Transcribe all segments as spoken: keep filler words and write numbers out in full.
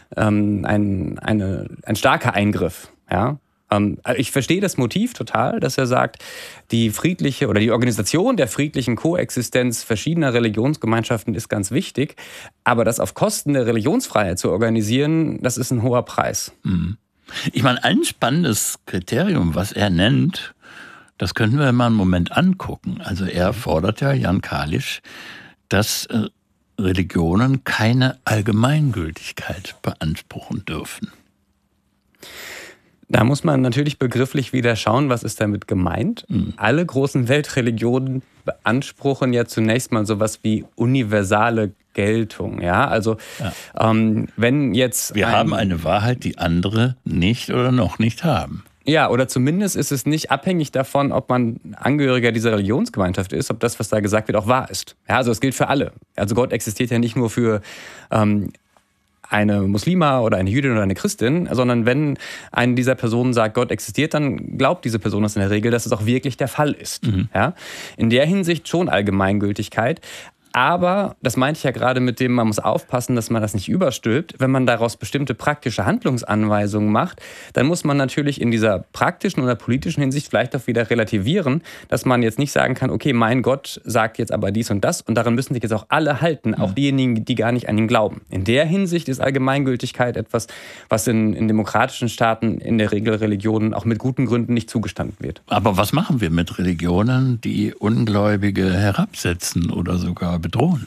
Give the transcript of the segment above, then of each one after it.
ähm, ein, eine, ein starker Eingriff, ja. Ich verstehe das Motiv total, dass er sagt, die friedliche oder die Organisation der friedlichen Koexistenz verschiedener Religionsgemeinschaften ist ganz wichtig. Aber das auf Kosten der Religionsfreiheit zu organisieren, das ist ein hoher Preis. Ich meine, ein spannendes Kriterium, was er nennt, das könnten wir mal einen Moment angucken. Also er fordert ja, Jan Kalisch, dass Religionen keine Allgemeingültigkeit beanspruchen dürfen. Da muss man natürlich begrifflich wieder schauen, was ist damit gemeint. Mhm. Alle großen Weltreligionen beanspruchen ja zunächst mal sowas wie universale Geltung. Ja, also ja. Ähm, wenn jetzt wir ein, haben eine Wahrheit, die andere nicht oder noch nicht haben. Ja, oder zumindest ist es nicht abhängig davon, ob man Angehöriger dieser Religionsgemeinschaft ist, ob das, was da gesagt wird, auch wahr ist. Ja, also es gilt für alle. Also Gott existiert ja nicht nur für ähm, eine Muslima oder eine Jüdin oder eine Christin, sondern wenn eine dieser Personen sagt, Gott existiert, dann glaubt diese Person das in der Regel, dass es auch wirklich der Fall ist. Mhm. Ja? In der Hinsicht schon Allgemeingültigkeit. Aber, das meinte ich ja gerade mit dem, man muss aufpassen, dass man das nicht überstülpt. Wenn man daraus bestimmte praktische Handlungsanweisungen macht, dann muss man natürlich in dieser praktischen oder politischen Hinsicht vielleicht auch wieder relativieren, dass man jetzt nicht sagen kann, okay, mein Gott sagt jetzt aber dies und das und daran müssen sich jetzt auch alle halten, auch diejenigen, die gar nicht an ihn glauben. In der Hinsicht ist Allgemeingültigkeit etwas, was in, in demokratischen Staaten in der Regel Religionen auch mit guten Gründen nicht zugestanden wird. Aber was machen wir mit Religionen, die Ungläubige herabsetzen oder sogar bedrohen?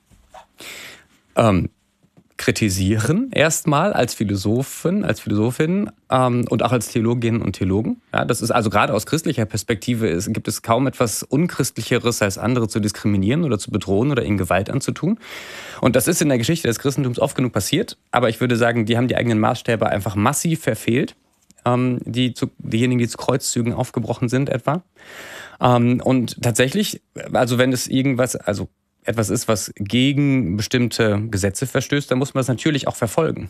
Ähm, kritisieren erstmal als Philosophen, als Philosophin ähm, und auch als Theologinnen und Theologen. Ja, das ist also gerade aus christlicher Perspektive ist, gibt es kaum etwas Unchristlicheres, als andere zu diskriminieren oder zu bedrohen oder ihnen Gewalt anzutun. Und das ist in der Geschichte des Christentums oft genug passiert. Aber ich würde sagen, die haben die eigenen Maßstäbe einfach massiv verfehlt. Ähm, die zu, diejenigen, die zu Kreuzzügen aufgebrochen sind etwa. Ähm, und tatsächlich, also wenn es irgendwas, also etwas ist, was gegen bestimmte Gesetze verstößt, dann muss man es natürlich auch verfolgen.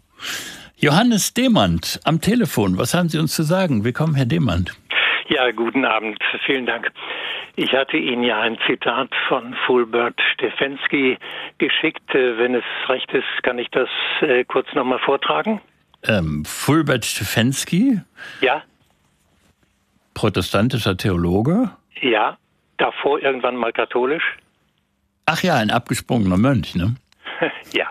Johannes Demand am Telefon. Was haben Sie uns zu sagen? Willkommen, Herr Demand. Ja, guten Abend. Vielen Dank. Ich hatte Ihnen ja ein Zitat von Fulbert Stefensky geschickt. Wenn es recht ist, kann ich das äh, kurz nochmal vortragen? Ähm, Fulbert Stefensky? Ja. Protestantischer Theologe? Ja. Davor irgendwann mal katholisch? Ach ja, ein abgesprungener Mönch, ne? Ja.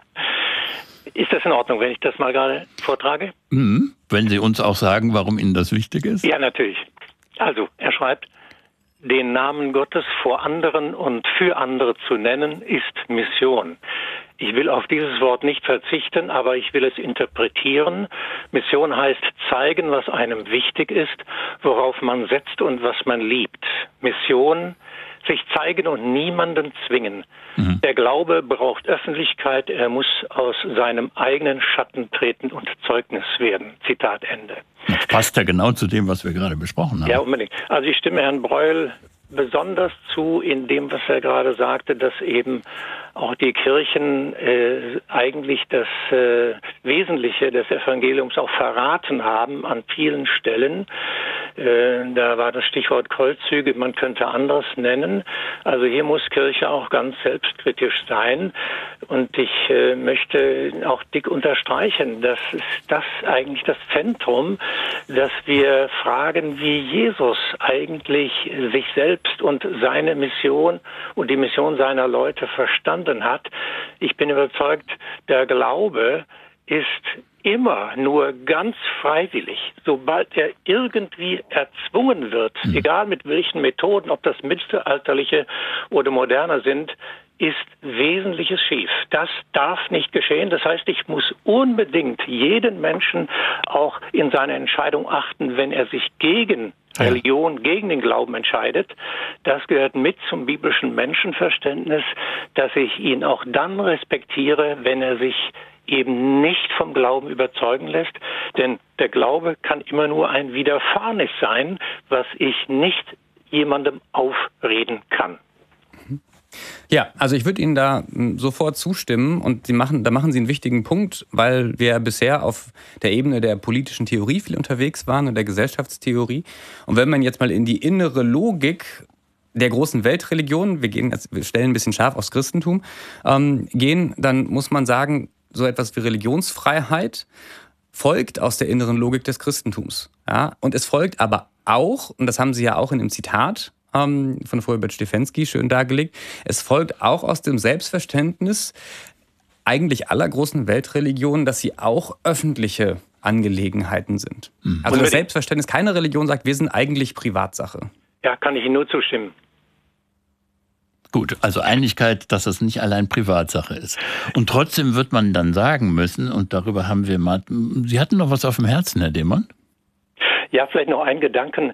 Ist das in Ordnung, wenn ich das mal gerade vortrage? Mhm. Wenn Sie uns auch sagen, warum Ihnen das wichtig ist? Ja, natürlich. Also, er schreibt, den Namen Gottes vor anderen und für andere zu nennen, ist Mission. Ich will auf dieses Wort nicht verzichten, aber ich will es interpretieren. Mission heißt zeigen, was einem wichtig ist, worauf man setzt und was man liebt. Mission sich zeigen und niemanden zwingen. Mhm. Der Glaube braucht Öffentlichkeit, er muss aus seinem eigenen Schatten treten und Zeugnis werden. Zitat Ende. Das passt ja genau zu dem, was wir gerade besprochen haben. Ja, unbedingt. Also ich stimme Herrn Breuel besonders zu in dem, was er gerade sagte, dass eben auch die Kirchen äh, eigentlich das äh, Wesentliche des Evangeliums auch verraten haben an vielen Stellen. Äh, da war das Stichwort Kreuzzüge, man könnte anderes nennen. Also hier muss Kirche auch ganz selbstkritisch sein. Und ich äh, möchte auch dick unterstreichen, das ist das eigentlich das Zentrum, dass wir fragen, wie Jesus eigentlich sich selbst und seine Mission und die Mission seiner Leute verstanden hat. Ich bin überzeugt, der Glaube ist immer nur ganz freiwillig. Sobald er irgendwie erzwungen wird, mhm. egal mit welchen Methoden, ob das mittelalterliche oder moderne sind, ist Wesentliches schief. Das darf nicht geschehen. Das heißt, ich muss unbedingt jeden Menschen auch in seiner Entscheidung achten, wenn er sich gegen Religion, gegen den Glauben entscheidet. Das gehört mit zum biblischen Menschenverständnis, dass ich ihn auch dann respektiere, wenn er sich eben nicht vom Glauben überzeugen lässt. Denn der Glaube kann immer nur ein Widerfahrnis sein, was ich nicht jemandem aufreden kann. Ja, also ich würde Ihnen da sofort zustimmen und Sie machen, da machen Sie einen wichtigen Punkt, weil wir bisher auf der Ebene der politischen Theorie viel unterwegs waren und der Gesellschaftstheorie. Und wenn man jetzt mal in die innere Logik der großen Weltreligionen, wir gehen, wir stellen ein bisschen scharf aufs Christentum, ähm, gehen, dann muss man sagen, so etwas wie Religionsfreiheit folgt aus der inneren Logik des Christentums. Ja? Und es folgt aber auch, und das haben Sie ja auch in dem Zitat ähm, von Fulbert Stefensky schön dargelegt, es folgt auch aus dem Selbstverständnis eigentlich aller großen Weltreligionen, dass sie auch öffentliche Angelegenheiten sind. Mhm. Also das Selbstverständnis, keine Religion sagt, wir sind eigentlich Privatsache. Ja, kann ich Ihnen nur zustimmen. Gut, also Einigkeit, dass es nicht allein Privatsache ist. Und trotzdem wird man dann sagen müssen, und darüber haben wir mal, Sie hatten noch was auf dem Herzen, Herr Demann? Ja, vielleicht noch ein Gedanken.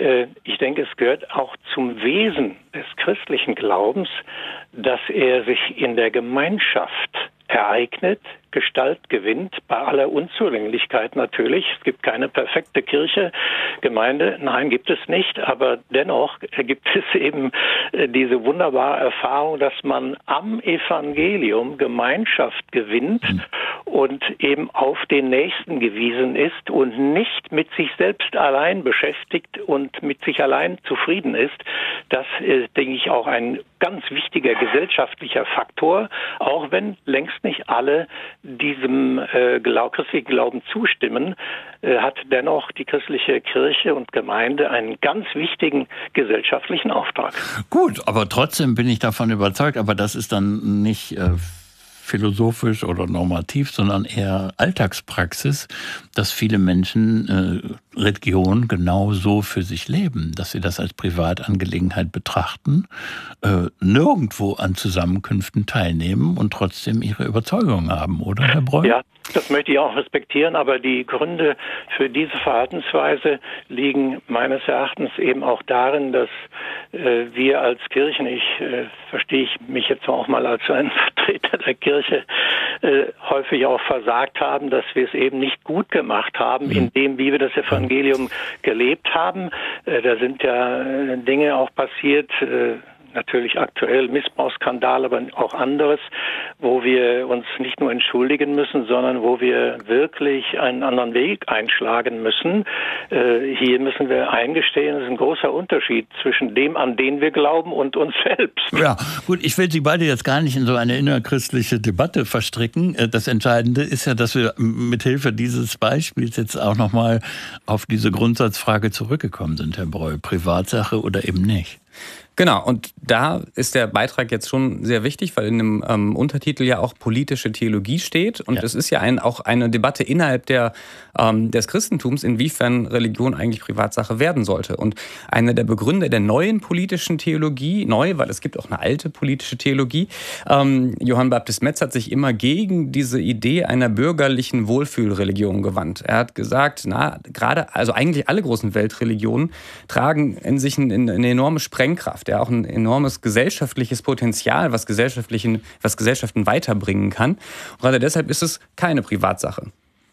Ich denke, es gehört auch zum Wesen des christlichen Glaubens, dass er sich in der Gemeinschaft ereignet, Gestalt gewinnt, bei aller Unzulänglichkeit natürlich. Es gibt keine perfekte Kirche, Gemeinde, nein, gibt es nicht, aber dennoch gibt es eben diese wunderbare Erfahrung, dass man am Evangelium Gemeinschaft gewinnt und eben auf den Nächsten gewiesen ist und nicht mit sich selbst allein beschäftigt und mit sich allein zufrieden ist. Das ist, denke ich, auch ein ganz wichtiger gesellschaftlicher Faktor, auch wenn längst nicht alle diesem äh, Glaub, christlichen Glauben zustimmen, äh, hat dennoch die christliche Kirche und Gemeinde einen ganz wichtigen gesellschaftlichen Auftrag. Gut, aber trotzdem bin ich davon überzeugt, aber das ist dann nicht äh, philosophisch oder normativ, sondern eher Alltagspraxis, dass viele Menschen äh, Religion genau so für sich leben, dass sie das als Privatangelegenheit betrachten, äh, nirgendwo an Zusammenkünften teilnehmen und trotzdem ihre Überzeugungen haben, oder, Herr Breul? Ja, das möchte ich auch respektieren, aber die Gründe für diese Verhaltensweise liegen meines Erachtens eben auch darin, dass äh, wir als Kirchen, ich äh, verstehe ich mich jetzt auch mal als ein Vertreter der Kirche, äh, häufig auch versagt haben, dass wir es eben nicht gut gemacht haben, mhm. in dem, wie wir das Evangelium gelebt haben. Äh, da sind ja äh, Dinge auch passiert, äh, natürlich aktuell Missbrauchsskandal, aber auch anderes, wo wir uns nicht nur entschuldigen müssen, sondern wo wir wirklich einen anderen Weg einschlagen müssen. Äh, hier müssen wir eingestehen, es ist ein großer Unterschied zwischen dem, an den wir glauben, und uns selbst. Ja, gut, ich will Sie beide jetzt gar nicht in so eine innerchristliche Debatte verstricken. Das Entscheidende ist ja, dass wir mithilfe dieses Beispiels jetzt auch nochmal auf diese Grundsatzfrage zurückgekommen sind, Herr Breul. Privatsache oder eben nicht? Genau, und da ist der Beitrag jetzt schon sehr wichtig, weil in dem ähm, Untertitel ja auch politische Theologie steht. Und es ja. ist ja ein, auch eine Debatte innerhalb der, ähm, des Christentums, inwiefern Religion eigentlich Privatsache werden sollte. Und einer der Begründer der neuen politischen Theologie, neu, weil es gibt auch eine alte politische Theologie, ähm, Johann Baptist Metz hat sich immer gegen diese Idee einer bürgerlichen Wohlfühlreligion gewandt. Er hat gesagt, na, gerade, also eigentlich alle großen Weltreligionen tragen in sich eine, eine enorme Sprengkraft. Ja, auch ein enormes gesellschaftliches Potenzial, was, gesellschaftlichen, was Gesellschaften weiterbringen kann. Und gerade deshalb ist es keine Privatsache.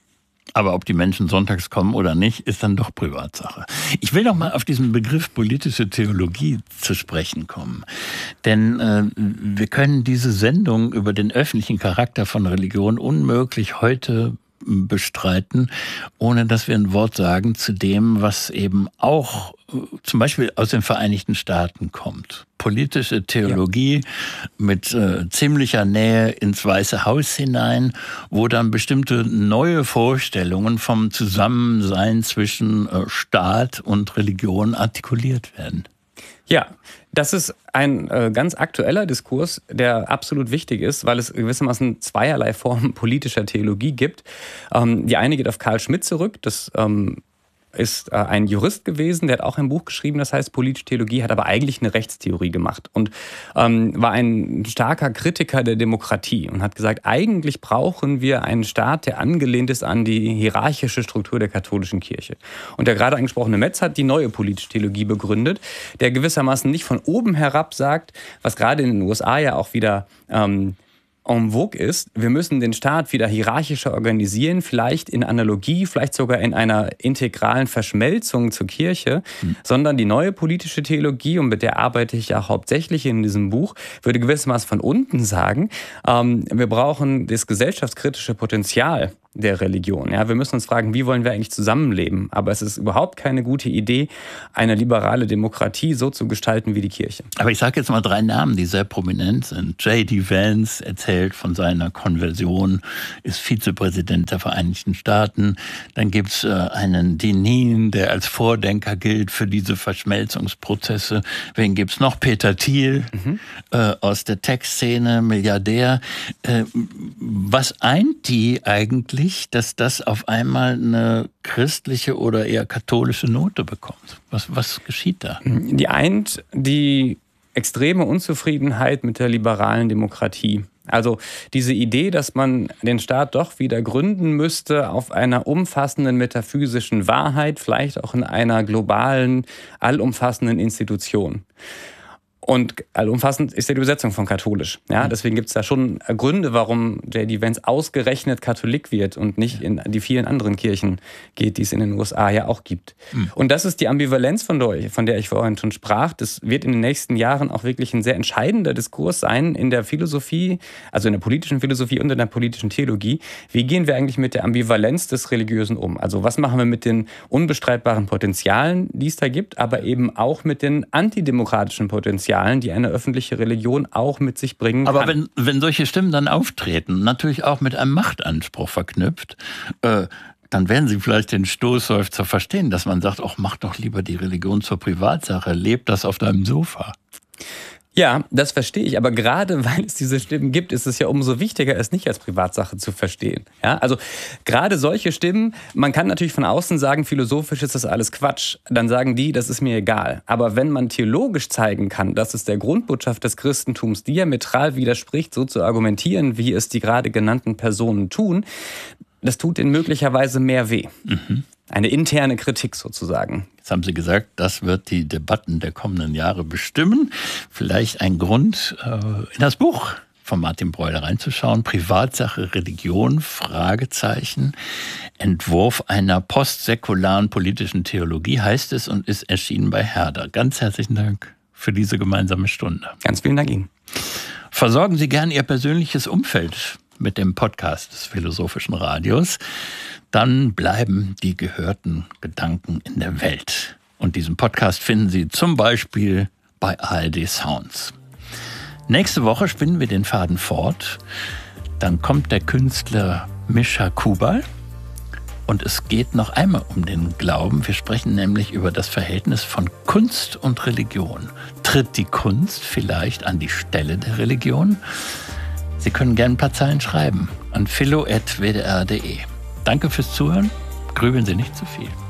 Aber ob die Menschen sonntags kommen oder nicht, ist dann doch Privatsache. Ich will noch mal auf diesen Begriff politische Theologie zu sprechen kommen. Denn äh, wir können diese Sendung über den öffentlichen Charakter von Religion unmöglich heute bestreiten, ohne dass wir ein Wort sagen zu dem, was eben auch zum Beispiel aus den Vereinigten Staaten kommt. Politische Theologie ja. mit äh, ziemlicher Nähe ins Weiße Haus hinein, wo dann bestimmte neue Vorstellungen vom Zusammensein zwischen äh, Staat und Religion artikuliert werden. Ja, das ist ein äh, ganz aktueller Diskurs, der absolut wichtig ist, weil es gewissermaßen zweierlei Formen politischer Theologie gibt. Ähm, die eine geht auf Carl Schmitt zurück, das ähm, ist äh, ein Jurist gewesen, der hat auch ein Buch geschrieben, das heißt Politische Theologie, hat aber eigentlich eine Rechtstheorie gemacht und ähm, war ein starker Kritiker der Demokratie und hat gesagt, eigentlich brauchen wir einen Staat, der angelehnt ist an die hierarchische Struktur der katholischen Kirche. Und der gerade angesprochene Metz hat die neue Politische Theologie begründet, der gewissermaßen nicht von oben herab sagt, was gerade in den U S A ja auch wieder ähm, en vogue ist, wir müssen den Staat wieder hierarchischer organisieren, vielleicht in Analogie, vielleicht sogar in einer integralen Verschmelzung zur Kirche, mhm. sondern die neue politische Theologie, und mit der arbeite ich ja hauptsächlich in diesem Buch, würde gewissermaßen von unten sagen, ähm, wir brauchen das gesellschaftskritische Potenzial der Religion. Ja, wir müssen uns fragen, wie wollen wir eigentlich zusammenleben? Aber es ist überhaupt keine gute Idee, eine liberale Demokratie so zu gestalten wie die Kirche. Aber ich sage jetzt mal drei Namen, die sehr prominent sind. J D Vance erzählt von seiner Konversion, ist Vizepräsident der Vereinigten Staaten. Dann gibt es äh, einen Deneen, der als Vordenker gilt für diese Verschmelzungsprozesse. Wen gibt es noch? Peter Thiel mhm. äh, aus der Tech-Szene, Milliardär. Äh, was eint die eigentlich, dass das auf einmal eine christliche oder eher katholische Note bekommt? Was, was geschieht da? Die eint die extreme Unzufriedenheit mit der liberalen Demokratie. Also diese Idee, dass man den Staat doch wieder gründen müsste auf einer umfassenden metaphysischen Wahrheit, vielleicht auch in einer globalen, allumfassenden Institution. Und allumfassend ist ja die Übersetzung von katholisch. Ja, deswegen gibt es da schon Gründe, warum J D Vance ausgerechnet Katholik wird und nicht in die vielen anderen Kirchen geht, die es in den U S A ja auch gibt. Mhm. Und das ist die Ambivalenz, von der, von der ich vorhin schon sprach. Das wird in den nächsten Jahren auch wirklich ein sehr entscheidender Diskurs sein in der Philosophie, also in der politischen Philosophie und in der politischen Theologie. Wie gehen wir eigentlich mit der Ambivalenz des Religiösen um? Also was machen wir mit den unbestreitbaren Potenzialen, die es da gibt, aber eben auch mit den antidemokratischen Potenzialen, die eine öffentliche Religion auch mit sich bringen kann. Aber wenn, wenn solche Stimmen dann auftreten, natürlich auch mit einem Machtanspruch verknüpft, äh, dann werden Sie vielleicht den Stoßseufzer verstehen, dass man sagt, ach, mach doch lieber die Religion zur Privatsache, lebt das auf deinem Sofa. Ja, das verstehe ich. Aber gerade weil es diese Stimmen gibt, ist es ja umso wichtiger, es nicht als Privatsache zu verstehen. Ja, also gerade solche Stimmen, man kann natürlich von außen sagen, philosophisch ist das alles Quatsch. Dann sagen die, das ist mir egal. Aber wenn man theologisch zeigen kann, dass es der Grundbotschaft des Christentums diametral widerspricht, so zu argumentieren, wie es die gerade genannten Personen tun, das tut ihnen möglicherweise mehr weh. Mhm. Eine interne Kritik sozusagen. Jetzt haben Sie gesagt, das wird die Debatten der kommenden Jahre bestimmen. Vielleicht ein Grund, in das Buch von Martin Breuel reinzuschauen. Privatsache, Religion, Fragezeichen. Entwurf einer postsäkularen politischen Theologie heißt es und ist erschienen bei Herder. Ganz herzlichen Dank für diese gemeinsame Stunde. Ganz vielen Dank Ihnen. Versorgen Sie gern Ihr persönliches Umfeld mit dem Podcast des Philosophischen Radios. Dann bleiben die gehörten Gedanken in der Welt. Und diesen Podcast finden Sie zum Beispiel bei A R D Sounds. Nächste Woche spinnen wir den Faden fort. Dann kommt der Künstler Mischa Kubal. Und es geht noch einmal um den Glauben. Wir sprechen nämlich über das Verhältnis von Kunst und Religion. Tritt die Kunst vielleicht an die Stelle der Religion? Sie können gerne ein paar Zeilen schreiben an philo at w d r punkt d e. Danke fürs Zuhören. Grübeln Sie nicht zu viel.